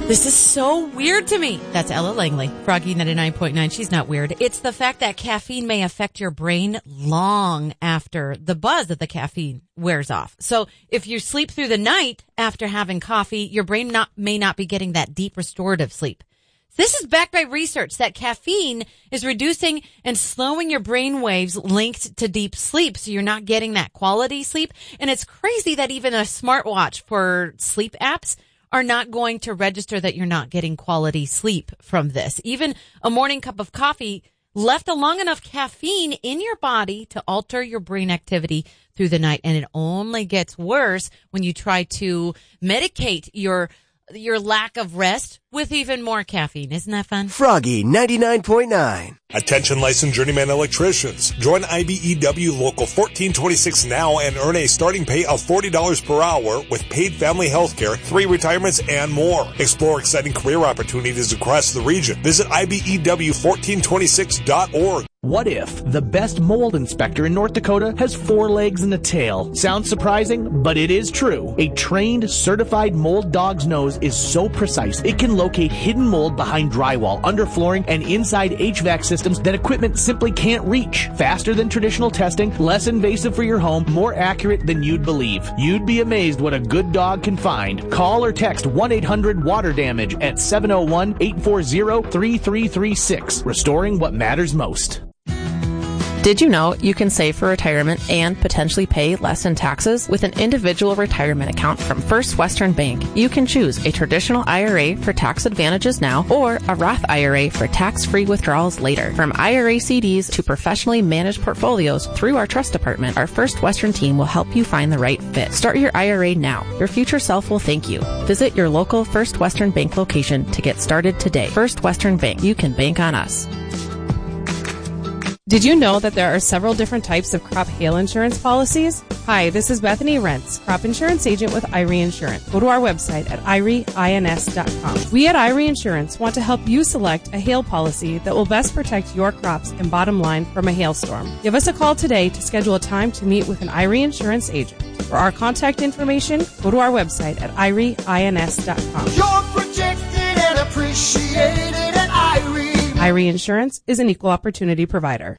This is so weird to me. That's Ella Langley, Froggy 99.9. She's not weird. It's the fact that caffeine may affect your brain long after the buzz of the caffeine wears off. So if you sleep through the night after having coffee, your brain may not be getting that deep restorative sleep. This is backed by research that caffeine is reducing and slowing your brain waves linked to deep sleep, so you're not getting that quality sleep. And it's crazy that even a smartwatch for sleep apps are not going to register that you're not getting quality sleep from this. Even a morning cup of coffee left long enough caffeine in your body to alter your brain activity through the night. And it only gets worse when you try to medicate your lack of rest with even more caffeine. Isn't that fun? Froggy 99.9. Attention licensed journeyman electricians. Join IBEW Local 1426 now and earn a starting pay of $40 per hour with paid family health care, 3 retirements, and more. Explore exciting career opportunities across the region. Visit IBEW1426.org. What if the best mold inspector in North Dakota has 4 legs and a tail? Sounds surprising, but it is true. A trained, certified mold dog's nose is so precise, it can locate hidden mold behind drywall, under flooring, and inside HVAC systems that equipment simply can't reach. Faster than traditional testing, less invasive for your home, more accurate than you'd believe. You'd be amazed what a good dog can find. Call or text 1-800-WATER-DAMAGE at 701-840-3336. Restoring what matters most. Did you know you can save for retirement and potentially pay less in taxes with an individual retirement account from First Western Bank? You can choose a traditional IRA for tax advantages now or a Roth IRA for tax-free withdrawals later. From IRA CDs to professionally managed portfolios through our trust department, our First Western team will help you find the right fit. Start your IRA now. Your future self will thank you. Visit your local First Western Bank location to get started today. First Western Bank. You can bank on us. Did you know that there are several different types of crop hail insurance policies? Hi, this is Bethany Rentz, crop insurance agent with IRE Insurance. Go to our website at IREINS.com. We at IRE Insurance want to help you select a hail policy that will best protect your crops and bottom line from a hailstorm. Give us a call today to schedule a time to meet with an IRE Insurance agent. For our contact information, go to our website at IREINS.com. You're protected and appreciated at IRE. IRE Insurance is an equal opportunity provider.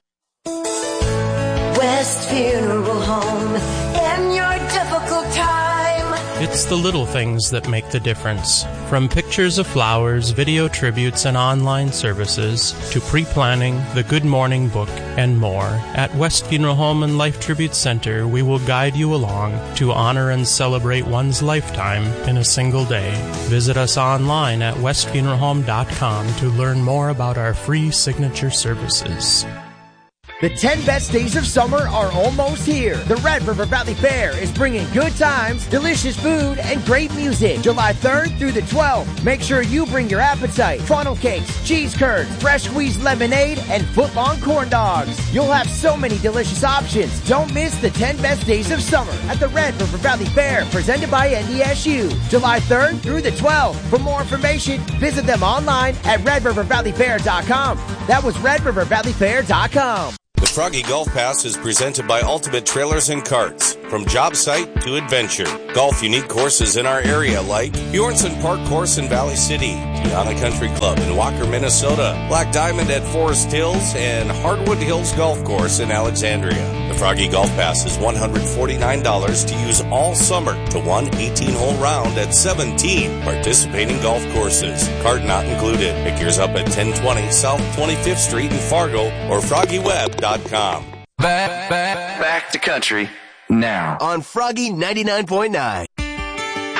West Funeral Home in your difficult time. It's the little things that make the difference. From pictures of flowers, video tributes, and online services, to pre-planning, the Good Morning book, and more, at West Funeral Home and Life Tribute Center, we will guide you along to honor and celebrate one's lifetime in a single day. Visit us online at westfuneralhome.com to learn more about our free signature services. The 10 best days of summer are almost here. The Red River Valley Fair is bringing good times, delicious food, and great music. July 3rd through the 12th. Make sure you bring your appetite. Funnel cakes, cheese curds, fresh squeezed lemonade, and foot-long corn dogs. You'll have so many delicious options. Don't miss the 10 best days of summer at the Red River Valley Fair, presented by NDSU. July 3rd through the 12th. For more information, visit them online at redrivervalleyfair.com. That was redrivervalleyfair.com. The Froggy Golf Pass is presented by Ultimate Trailers and Carts. From job site to adventure, golf unique courses in our area like Bjornson Park Course in Valley City, Tiana Country Club in Walker, Minnesota, Black Diamond at Forest Hills, and Hardwood Hills Golf Course in Alexandria. The Froggy Golf Pass is $149 to use all summer to one 18-hole round at 17 participating golf courses. Cart not included. Pick yours up at 1020 South 25th Street in Fargo or FroggyWeb.com. Back to country now on Froggy 99.9.